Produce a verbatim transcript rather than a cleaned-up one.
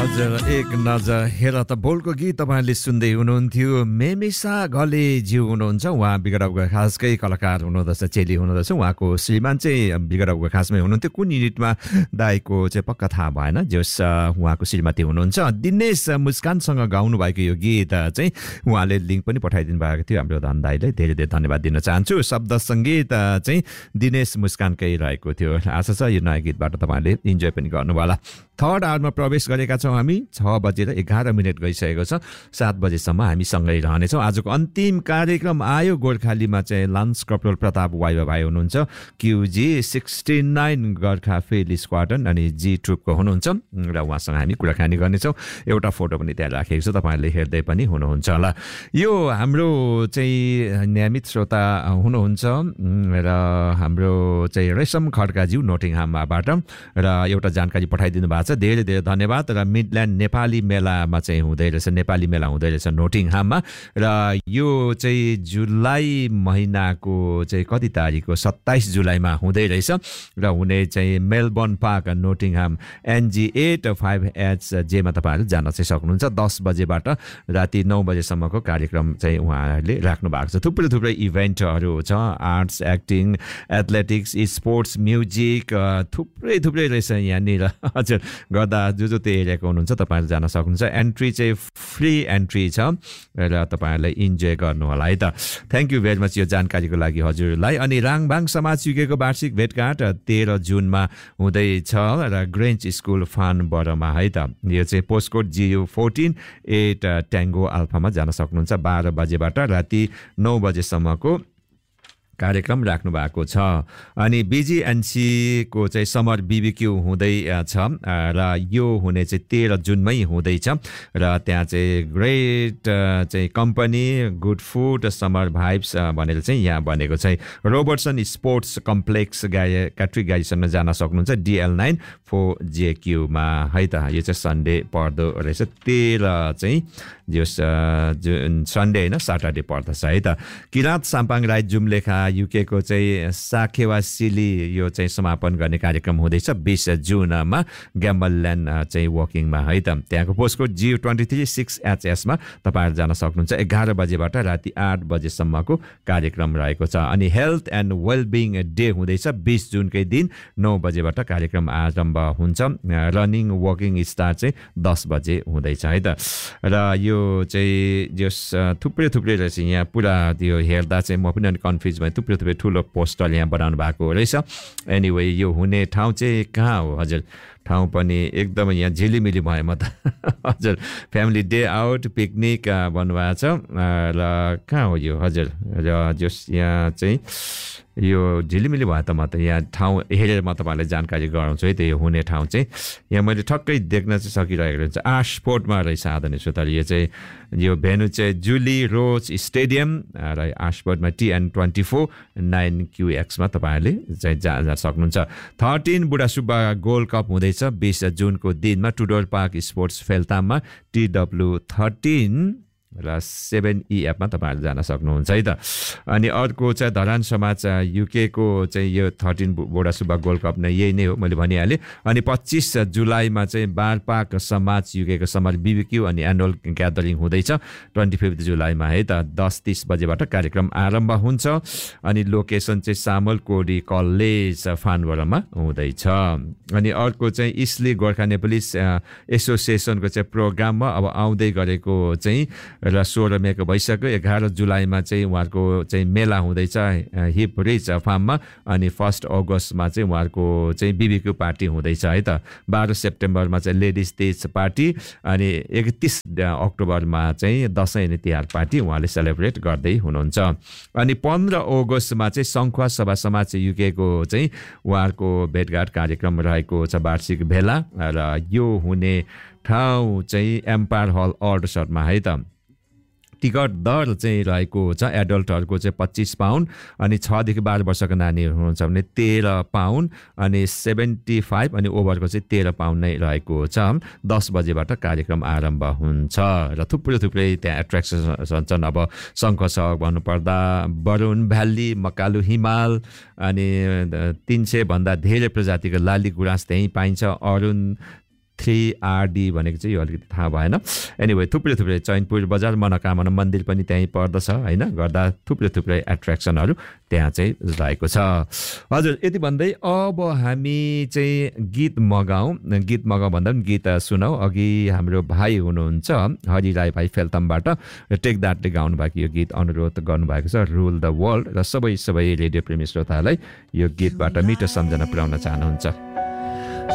हजुर एक नजर हेर त बोलको गीत तपाईँले सुन्दै हुनुहुन्थ्यो। मेमिसा घले ज्यू हुनुहुन्छ, उहाँ बिगडपको खासकै कलाकार हुनुहुँदछ, चेली हुनुहुँदछ। उहाँको श्रीमान चाहिँ बिगडपको खासमै हुनुहुन्थ्यो। कुन युनिटमा दाइको चाहिँ पक्का थाहा भएन, जस उहाँको श्रीमती हुनुहुन्छ। दिनेश मुस्कानसँग गाउनु भएको यो गीत चाहिँ उहाँले लिङ्क पनि पठाइदिनु भएको थियो हाम्रो धन दाइले, धेरै धेरै धन्यवाद दिन चाहन्छु। शब्द सङ्गीत चाहिँ दिनेश मुस्कानकै रहेको थियो। आशा छ यो नयाँ गीतबाट तपाईँले इन्जोय पनि गर्नु होला। थर्ड आवरमा प्रवेश गरेका छौँ हामी। छ बजेर एघार मिनट गइसकेको छ। सात बजेसम्म हामी सँगै रहनेछौँ। आजको अन्तिम कार्यक्रम आयो। गोर्खालीमा चाहिँ लान्स कप्रोल प्रताप वाइवा भाइ हुनुहुन्छ, क्युजी sixty nine Gorkha field squadron अनि जी ट्रुपको हुनुहुन्छ र उहाँसँग हामी कुराकानी गर्नेछौँ। एउटा फोटो पनि त्यहाँ राखेको छ, तपाईँहरूले हेर्दै पनि हुनुहुन्छ होला। यो हाम्रो चाहिँ नियमित श्रोता हुनुहुन्छ र हाम्रो चाहिँ रेशम खड्काज्यू नोटिङहामबाट र एउटा जानकारी पठाइदिनु भएको छ, धेरै धेरै धन्यवाद। र मिडल्यान्ड नेपाली मेलामा चाहिँ हुँदै रहेछ, नेपाली मेला हुँदै रहेछ नोटिङहाममा। र यो चाहिँ जुलाई महिनाको चाहिँ कति तारिक हो, सत्ताइस जुलाईमा हुँदै रहेछ र हुने चाहिँ Melbourne park नोटिङहाम NG at five H जेमा तपाईँहरू जान चाहिँ सक्नुहुन्छ। दस बजेबाट राति नौ बजेसम्मको कार्यक्रम चाहिँ उहाँहरूले राख्नु भएको छ। थुप्रै थुप्रै इभेन्टहरू छ, arts, acting, athletics, sports, music, थुप्रै थुप्रै रहेछ यहाँनिर। हजुर गर्दा जो जो त्यो एरियाको हुनुहुन्छ तपाईँहरू जान सक्नुहुन्छ। एन्ट्री चाहिँ फ्री एन्ट्री छ र तपाईँहरूलाई इन्जोय गर्नु होला है त। थ्याङ्क यू भेरी मच यो जानकारीको लागि हजुरलाई। अनि राङभाङ समाज युकेको वार्षिक भेटघाट तेह्र जुनमा हुँदैछ र ग्रेन्च स्कुल फानबरमा है त। यो चाहिँ पोस्टकोड जियु फोर्टिन एट ट्याङ्गो अल्फामा जान सक्नुहुन्छ। बाह्र बजेबाट राति नौ बजेसम्मको कार्यक्रम राख्नु भएको छ। अनि बिजिएनसीको चाहिँ समर बिबिक्यू हुँदैछ र यो हुने चाहिँ तेह्र जुनमै हुँदैछ र त्यहाँ चाहिँ ग्रेट चाहिँ company, good food, summer vibes भनेर चाहिँ यहाँ बनेको चाहिँ रोबर्टसन स्पोर्ट्स कम्प्लेक्स गाई क्याट्रिक गाडीसँग जान सक्नुहुन्छ। डिएल नाइन फोर जेक्यूमा है त। यो चाहिँ सन्डे पर्दो रहेछ, तेह्र चाहिँ जो जुन सन्डे होइन सटरडे पर्दछ है त। किराँत साम्पाङ राई जुम्लेखा युकेको चाहिँ साखेवा सिली यो चाहिँ समापन गर्ने कार्यक्रम हुँदैछ बिस जुनमा ग्याम्बलल्यान्ड चाहिँ वकिङमा है त। त्यहाँको पोस्टकोड जियु ट्वेन्टी थ्री सिक्स एचएसमा तपाईँहरू जान सक्नुहुन्छ। एघार बजेबाट राति आठ बजेसम्मको कार्यक्रम रहेको छ। अनि हेल्थ एन्ड वेलबिङ डे हुँदैछ बिस जुनकै दिन नौ बजेबाट कार्यक्रम आरम्भ हुन्छ। रनिङ वकिङ स्टार्ट चाहिँ दस बजे हुँदैछ है त। र यो चाहिँ जस थुप्रै थुप्रै रहेछ यहाँ पुरा त्यो हेर्दा चाहिँ म पनि अनि कन्फ्युज भएँ। थुप्रै थुप्रै ठुलो पोस्टर यहाँ बनाउनु भएको रहेछ। एनिवे यो हुने ठाउँ चाहिँ कहाँ हो हजुर, ठाउँ पनि एकदमै यहाँ झिलिमिली भयो म त। हजुर फ्यामिली डे आउट पिकनिक भन्नुभएको छ र कहाँ हो यो हजुर। र जस यहाँ चाहिँ यो झिलिमिली भयो त, म त यहाँ ठाउँ हेरेर म तपाईँहरूलाई जानकारी गराउँछु है त। यो हुने ठाउँ चाहिँ यहाँ मैले ठक्कै देख्न चाहिँ सकिरहेको रहेछ, आशपोर्टमा रहेछ आदरणीय श्रोताहरू। यो चाहिँ यो भेन्यू चाहिँ जुली रोज स्टेडियम र आशपोर्टमा टिएन ट्वेन्टी फोर नाइन क्युएक्समा तपाईँहरूले चाहिँ जान सक्नुहुन्छ। थर्टिन बुढा सुब्बा गोल्ड कप हुँदैछ बिस जुनको दिनमा टुडोर पार्क स्पोर्ट्स फेल्ताममा टिडब्ल्यू थर्टिन र सेभेन ई एपमा तपाईँहरू जान सक्नुहुन्छ है त। अनि अर्को चाहिँ धरान समाज युकेको चाहिँ यो थर्टिन बुढा सुब्बा गोल्ड कप नै यही नै हो, मैले भनिहालेँ। अनि पच्चिस जुलाईमा चाहिँ बारपाक समाज युकेको समर बिबिक्यू अनि एनुअल ग्यादरिङ हुँदैछ ट्वेन्टी फिफ्थ जुलाईमा है त। दस तिस बजेबाट कार्यक्रम आरम्भ हुन्छ। अनि लोकेसन चाहिँ सामल कोडी कलेज फानबरमा हुँदैछ। अनि अर्को चाहिँ इस्ली गोर्खा नेपाली एसोसिएसनको चाहिँ प्रोग्राममा अब आउँदै गरेको चाहिँ र सोह्र मेको भइसक्यो। एघार जुलाईमा चाहिँ उहाँहरूको चाहिँ मेला हुँदैछ हिप रिच फार्ममा। अनि फर्स्ट अगस्तमा चाहिँ उहाँहरूको चाहिँ बिबिक्यू पार्टी हुँदैछ है त। बाह्र सेप्टेम्बरमा चाहिँ लेडिज तेज पार्टी अनि एकतिस अक्टोबरमा चाहिँ दसैँ अनि तिहार पार्टी उहाँले सेलिब्रेट गर्दै हुनुहुन्छ। अनि पन्ध्र अगस्तमा चाहिँ सङ्खुवा सभा समाज युकेको चाहिँ उहाँहरूको भेटघाट कार्यक्रम रहेको छ वार्षिक भेला र यो हुने ठाउँ चाहिँ एम्पायर हल अर्डसरमा है त। टिकट दर चाहिँ रहेको छ एडल्टहरूको चाहिँ पच्चिस पाउन्ड अनि छदेखि बाह्र वर्षको नानीहरू हुनुहुन्छ भने तेह्र पाउन्ड अनि सेभेन्टी फाइभ अनि ओभरको चाहिँ तेह्र पाउन्ड नै रहेको छ। दस बजेबाट कार्यक्रम आरम्भ हुन्छ र थुप्रै थुप्रै त्यहाँ एट्र्याक्सन छन्। अब शङ्ख छ भन्नुपर्दा बरुण भ्याली, मकालु हिमाल अनि तिन सय भन्दा धेरै प्रजातिको लाली गुराँस त्यहीँ पाइन्छ। अरुण थ्री आरडी भनेको चाहिँ यो अलिकति थाहा भएन एनिवे थुप्रै थुप्रै चैनपुर बजार मनोकामना मन्दिर पनि त्यहीँ पर्दछ होइन गर्दा थुप्रै थुप्रै एट्र्याक्सनहरू त्यहाँ चाहिँ रहेको छ हजुर यति भन्दै अब हामी चाहिँ गीत मगाउँ गीत मगाउँ भन्दा पनि गीत सुनौ अघि हाम्रो भाइ हुनुहुन्छ हरि राई भाइ फेल्तमबाट टेक द्याटले गाउनु भएको यो गीत अनुरोध गर्नुभएको छ रुल द वर्ल्ड र सबै सबै रेडियो प्रेमी श्रोताहरूलाई यो गीतबाट मिठो सम्झना पुर्याउन चाहनुहुन्छ